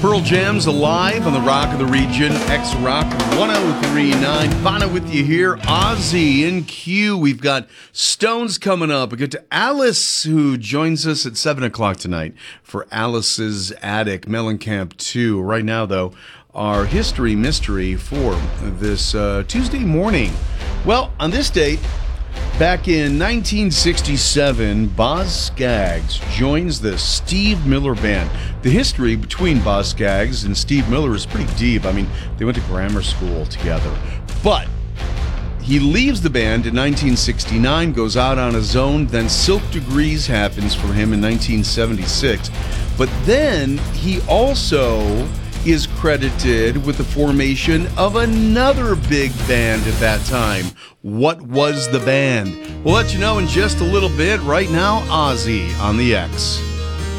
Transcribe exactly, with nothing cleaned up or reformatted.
Pearl Jam's Alive on the Rock of the Region, X-Rock one oh three point nine. Bono with you here, Ozzy in Q. We've got Stones coming up. We get to Alice, who joins us at seven o'clock tonight for Alice's Attic, Mellencamp two. Right now, though, our history mystery for this uh, Tuesday morning. Well, on this date, back in nineteen sixty-seven, Boz Scaggs joins the Steve Miller Band. The history between Boz Scaggs and Steve Miller is pretty deep. I mean, they went to grammar school together. But he leaves the band in nineteen sixty-nine, goes out on his own, then Silk Degrees happens for him in nineteen seventy-six. But then he also is credited with the formation of another big band at that time. What was the band? We'll let you know in just a little bit. Right now, Ozzy on the X.